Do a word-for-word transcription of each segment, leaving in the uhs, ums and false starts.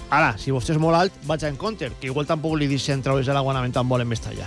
Ara, si vostè és molt alt, vaig en counter, que igual tampoc li deixen treure's l'aguanament tan molt en Mestalla.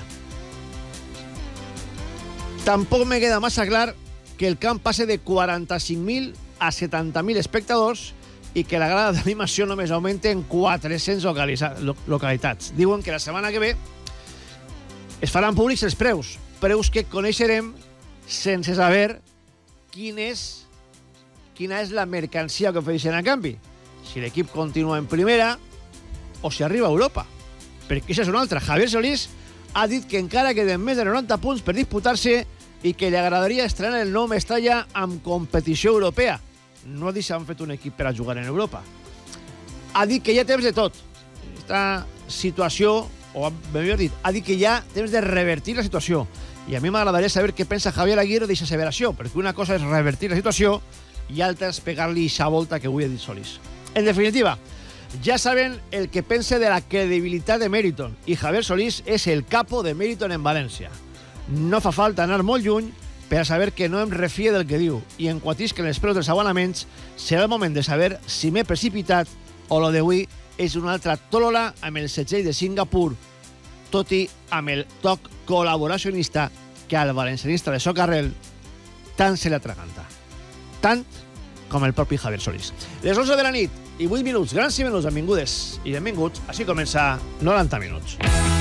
Tampoc me queda massa clar que el camp passe de quaranta-cinc mil a setanta mil espectadors i que la grada d'animació només augmenta en quatre-cents localitats. Diuen que la setmana que ve es faran públics els preus, preus que coneixerem sense saber quin és, quina és la mercancia que ofereixen a canvi. Si l'equip continua en primera o si arriba a Europa. Perquè això és una altra. Javier Solís ha dit que encara queden més de noranta punts per disputar-se i que li agradaria estrenar el nou Mestalla amb competició europea. No ha dit si han fet un equip per a jugar en Europa. Ha dit que hi ha temps de tot. Aquesta situació, o millor dit, ha dit que hi ha temps de revertir la situació. I a mi m'agradaria saber què pensa Javier Aguirre d'aquesta asseveració, perquè una cosa és revertir la situació i altra és pegar-li aquesta volta que avui ha dit Solís. En definitiva, ja saben el que pense de la credibilitat de Meriton i Javier Solís és el capo de Meriton en València. No fa falta anar molt lluny per a saber que no em refie del que diu i en quantisquen els preus dels abonaments serà el moment de saber si m'he precipitat o lo d'avui és una altra tòlola amb el segell de Singapur, tot i amb el toc col·laboracionista que al valencianista de Socarrel tant se l'atraganta. Tant com el propi Javier Solís. Les onze de la nit i vuit minuts, grans i menuts, benvingudes i benvinguts. Així comença noranta minuts.